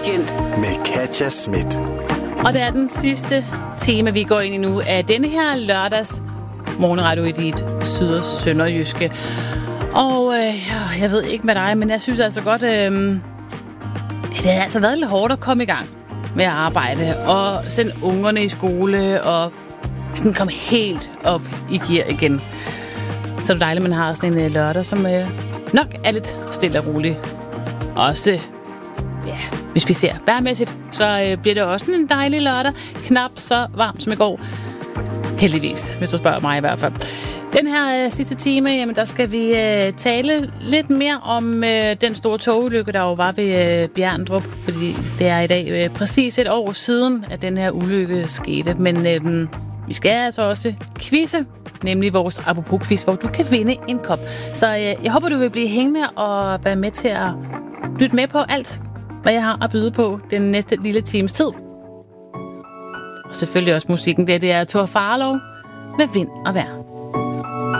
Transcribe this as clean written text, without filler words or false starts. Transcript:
Weekend med Katja Schmidt. Og det er den sidste tema, vi går ind i nu af denne her lørdags morgenradio i dit syd- og sønderjyske. Og jeg ved ikke med dig, men jeg synes altså godt, det har altså været lidt hårdt at komme i gang med at arbejde og sende ungerne i skole og sådan komme helt op i gear igen. Så er det dejligt, at man har sådan en lørdag, som nok er lidt stille og rolig. Også, hvis vi ser vejrmæssigt, så bliver det også en dejlig lørdag. Knap så varmt som i går. Heldigvis, hvis du spørger mig i hvert fald. Den her sidste time, jamen, der skal vi tale lidt mere om den store togulykke, der jo var ved Bjerndrup. Fordi det er i dag præcis et år siden, at den her ulykke skete. Men vi skal altså også quizze, nemlig vores apropos-quiz, hvor du kan vinde en kop. Så jeg håber, du vil blive hængende og være med til at lytte med på alt, hvad jeg har at byde på den næste lille times tid. Og selvfølgelig også musikken. Det er Thor Farlov med Vind og Vejr.